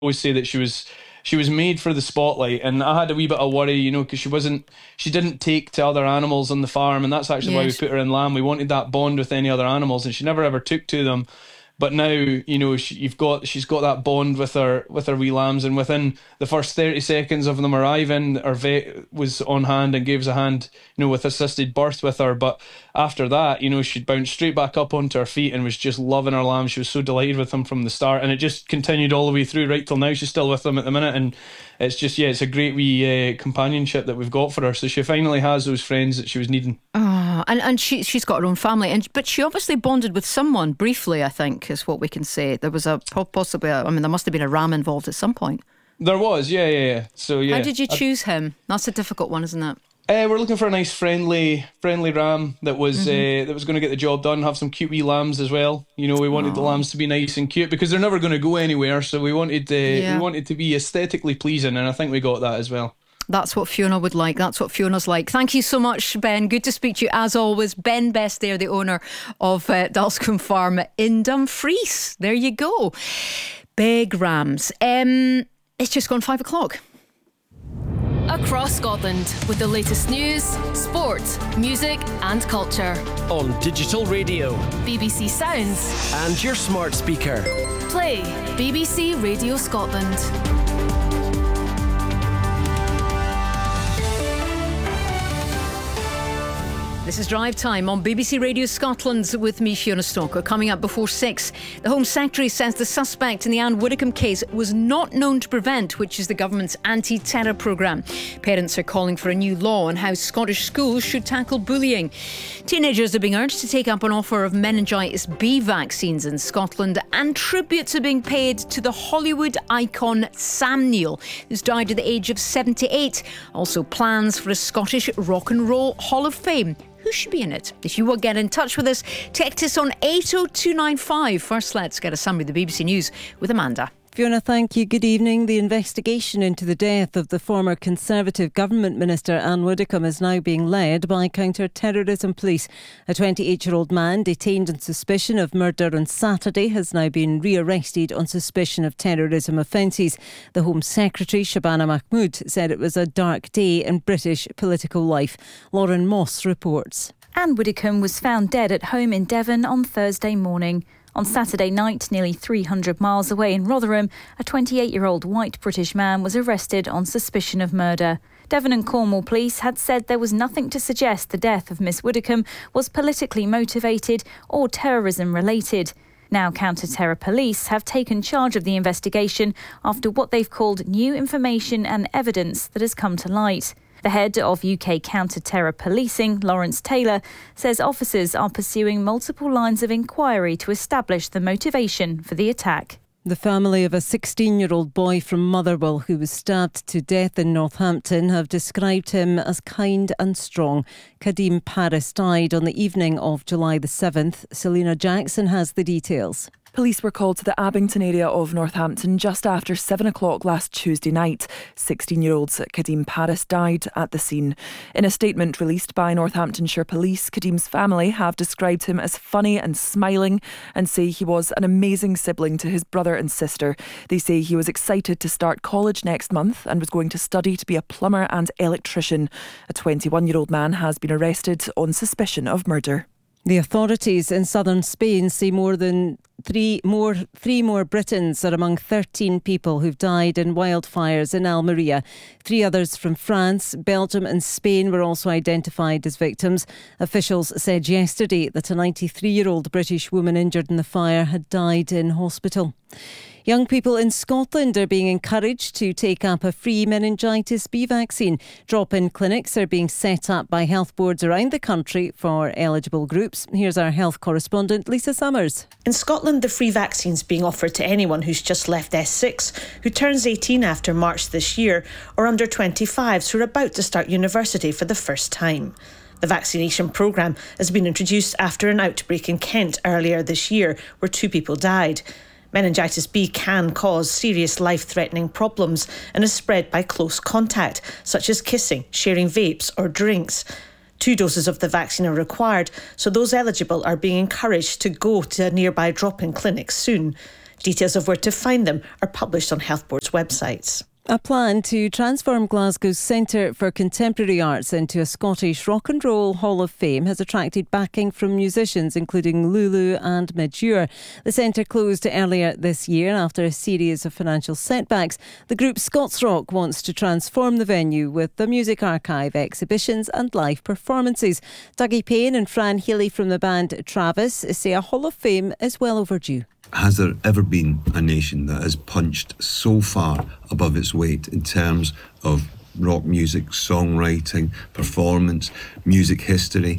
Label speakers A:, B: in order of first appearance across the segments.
A: always say that she was made for the spotlight, and I had a wee bit of worry, because she didn't take to other animals on the farm, and that's actually why we
B: Yes.
A: put her in lamb. We wanted that bond with any other animals, and she never ever took to them. But now, she's got that bond with her wee lambs, and within the first 30 seconds of them arriving, our vet was on hand and gave us a hand, with assisted birth with her. But after that, she bounced straight back up onto her feet and was just loving her lambs. She was so delighted with them from the start, and it just continued all the way through right till now. She's still with them at the minute, and it's just, yeah, it's a great wee companionship that we've got for her. So she finally has those friends that she was needing.
B: And she's got her own family, but she obviously bonded with someone briefly, I think, is what we can say. There was possibly, there must have been a ram involved at some point.
A: There was, yeah. So yeah.
B: How did you choose him? That's a difficult one, isn't it?
A: We're looking for a nice, friendly ram that was going to get the job done. Have some cute wee lambs as well. We wanted the lambs to be nice and cute because they're never going to go anywhere. So we wanted to be aesthetically pleasing, and I think we got that as well.
B: That's what Fiona would like. That's what Fiona's like. Thank you so much, Ben. Good to speak to you as always. Ben Best there, the owner of Dalscombe Farm in Dumfries. There you go. Big rams. It's just gone 5 o'clock.
C: Across Scotland with the latest news, sport, music and culture.
D: On digital radio,
C: BBC Sounds
D: and your smart speaker.
C: Play BBC Radio Scotland.
B: This is Drive Time on BBC Radio Scotland with me, Fiona Stalker. Coming up before 6, the Home Secretary says the suspect in the Anne Widdecombe case was not known to prevent, which is the government's anti-terror programme. Parents are calling for a new law on how Scottish schools should tackle bullying. Teenagers are being urged to take up an offer of meningitis B vaccines in Scotland, and tributes are being paid to the Hollywood icon Sam Neill, who's died at the age of 78. Also plans for a Scottish Rock and Roll Hall of Fame. Who should be in it? If you will get in touch with us, text us on 80295. First, let's get a summary of the BBC News with Amanda.
E: Fiona, thank you. Good evening. The investigation into the death of the former Conservative Government Minister Anne Widdecombe is now being led by counter-terrorism police. A 28-year-old man detained on suspicion of murder on Saturday has now been rearrested on suspicion of terrorism offences. The Home Secretary, Shabana Mahmood, said it was a dark day in British political life. Lauren Moss reports.
F: Anne Widdecombe was found dead at home in Devon on Thursday morning. On Saturday night, nearly 300 miles away in Rotherham, a 28-year-old white British man was arrested on suspicion of murder. Devon and Cornwall police had said there was nothing to suggest the death of Miss Widdecombe was politically motivated or terrorism related. Now counter-terror police have taken charge of the investigation after what they've called new information and evidence that has come to light. The head of UK counter-terror policing, Lawrence Taylor, says officers are pursuing multiple lines of inquiry to establish the motivation for the attack.
E: The family of a 16-year-old boy from Motherwell who was stabbed to death in Northampton have described him as kind and strong. Kadim Paris died on the evening of July the 7th. Selina Jackson has the details.
G: Police were called to the Abington area of Northampton just after 7 o'clock last Tuesday night. 16-year-old Kadim Paris died at the scene. In a statement released by Northamptonshire Police, Kadim's family have described him as funny and smiling and say he was an amazing sibling to his brother and sister. They say he was excited to start college next month and was going to study to be a plumber and electrician. A 21-year-old man has been arrested on suspicion of murder.
E: The authorities in southern Spain say three more Britons are among 13 people who've died in wildfires in Almeria. 3 others from France, Belgium and Spain were also identified as victims. Officials said yesterday that a 93-year-old British woman injured in the fire had died in hospital. Young people in Scotland are being encouraged to take up a free meningitis B vaccine. Drop-in clinics are being set up by health boards around the country for eligible groups. Here's our health correspondent, Lisa Summers.
H: In Scotland, the free vaccine's being offered to anyone who's just left S6, who turns 18 after March this year, or under 25s who are about to start university for the first time. The vaccination programme has been introduced after an outbreak in Kent earlier this year, where 2 people died. Meningitis B can cause serious life-threatening problems and is spread by close contact, such as kissing, sharing vapes or drinks. 2 doses of the vaccine are required, so those eligible are being encouraged to go to a nearby drop-in clinic soon. Details of where to find them are published on Health Board's websites.
E: A plan to transform Glasgow's Centre for Contemporary Arts into a Scottish Rock and Roll Hall of Fame has attracted backing from musicians including Lulu and Midge Ure. The centre closed earlier this year after a series of financial setbacks. The group Scots Rock wants to transform the venue with the music archive, exhibitions and live performances. Dougie Payne and Fran Healy from the band Travis say a Hall of Fame is well overdue.
I: Has there ever been a nation that has punched so far above its weight in terms of rock music, songwriting, performance, music history?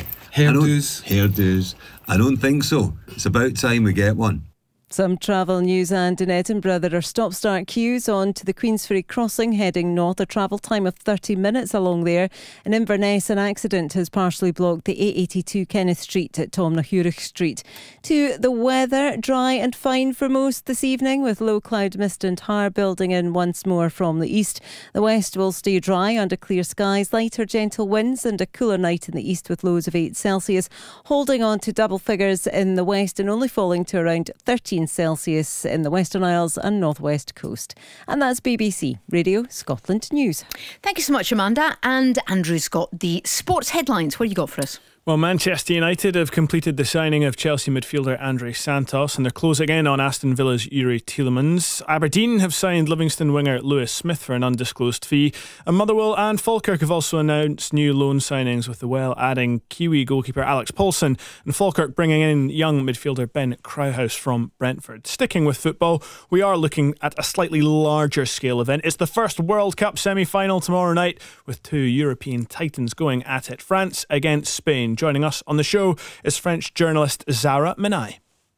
I: Hairdos. I don't think so. It's about time we get one.
E: Some travel news, and in Edinburgh there are stop-start queues on to the Queensferry crossing heading north, a travel time of 30 minutes along there. In Inverness, an accident has partially blocked the A82 Kenneth Street at Tomnahurich Street. To the weather, dry and fine for most this evening with low cloud mist and Har building in once more from the east. The west will stay dry under clear skies, lighter gentle winds and a cooler night in the east with lows of 8 Celsius, holding on to double figures in the west and only falling to around 13 Celsius in the Western Isles and Northwest Coast. And that's BBC Radio Scotland News.
B: Thank you so much, Amanda. And Andrew's got the sports headlines. What have you got for us?
J: Well, Manchester United have completed the signing of Chelsea midfielder Andre Santos and they're closing in on Aston Villa's Yuri Tielemans. Aberdeen have signed Livingston winger Lewis Smith for an undisclosed fee. And Motherwell and Falkirk have also announced new loan signings, with the Well adding Kiwi goalkeeper Alex Paulson and Falkirk bringing in young midfielder Ben Krauhaus from Brentford. Sticking with football, we are looking at a slightly larger scale event. It's the first World Cup semi-final tomorrow night with two European titans going at it. France against Spain. Joining us on the show is French journalist Zara Menai.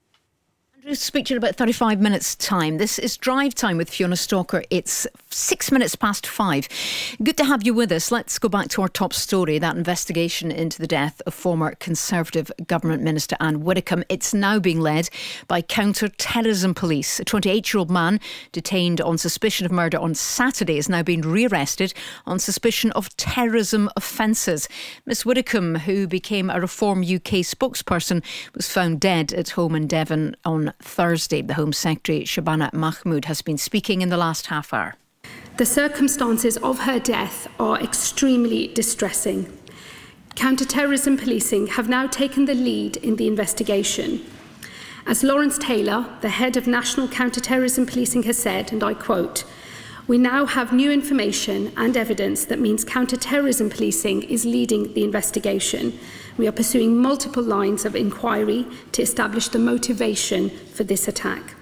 B: Andrew, speak to you in about 35 minutes' time. This is Drive Time with Fiona Stalker. It's 6 minutes past 5. Good to have you with us. Let's go back to our top story, that investigation into the death of former Conservative Government Minister Anne Widdecombe. It's now being led by counter-terrorism police. A 28-year-old man detained on suspicion of murder on Saturday has now been rearrested on suspicion of terrorism offences. Miss Widdecombe, who became a Reform UK spokesperson, was found dead at home in Devon on Thursday. The Home Secretary Shabana Mahmood has been speaking in the last half hour.
K: The circumstances of her death are extremely distressing. Counter-terrorism policing have now taken the lead in the investigation. As Lawrence Taylor, the head of National Counter-Terrorism Policing, has said, and I quote, "We now have new information and evidence that means counter-terrorism policing is leading the investigation. We are pursuing multiple lines of inquiry to establish the motivation for this attack."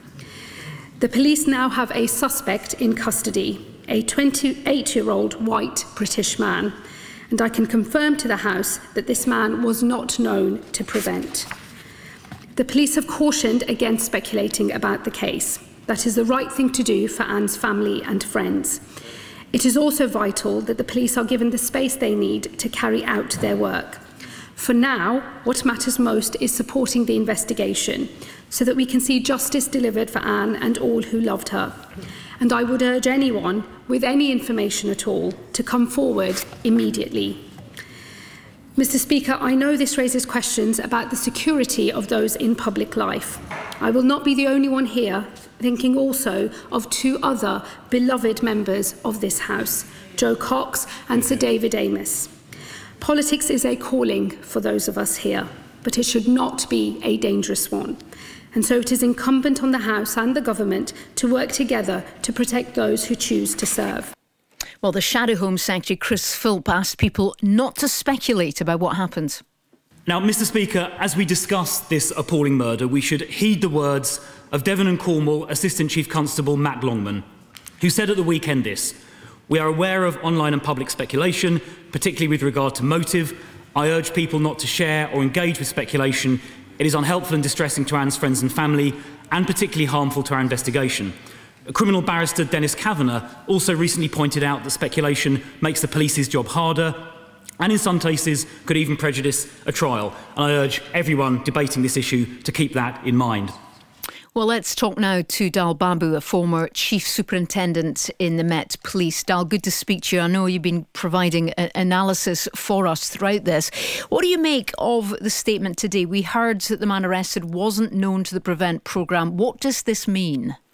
K: The police now have a suspect in custody, a 28-year-old white British man, and I can confirm to the House that this man was not known to prevent. The police have cautioned against speculating about the case. That is the right thing to do for Anne's family and friends. It is also vital that the police are given the space they need to carry out their work. For now, what matters most is supporting the investigation so that we can see justice delivered for Anne and all who loved her. And I would urge anyone with any information at all to come forward immediately. Mr. Speaker, I know this raises questions about the security of those in public life. I will not be the only one here thinking also of two other beloved members of this House, Jo Cox and Sir David Amess. Politics is a calling for those of us here, but it should not be a dangerous one. And so it is incumbent on the House and the Government to work together to protect those who choose to serve.
B: Well, the Shadow Home Secretary Chris Philp asked people not to speculate about what happened.
L: Now, Mr. Speaker, as we discuss this appalling murder, we should heed the words of Devon and Cornwall Assistant Chief Constable Matt Longman, who said at the weekend this: "We are aware of online and public speculation, particularly with regard to motive. I urge people not to share or engage with speculation. It is unhelpful and distressing to Anne's friends and family, and particularly harmful to our investigation." Criminal barrister Dennis Kavanagh also recently pointed out that speculation makes the police's job harder and in some cases could even prejudice a trial. And I urge everyone debating this issue to keep that in mind.
B: Well, let's talk now to Dal Babu, a former chief superintendent in the Met Police. Dal, good to speak to you. I know you've been providing analysis for us throughout this. What do you make of the statement today? We heard that the man arrested wasn't known to the Prevent programme. What does this mean?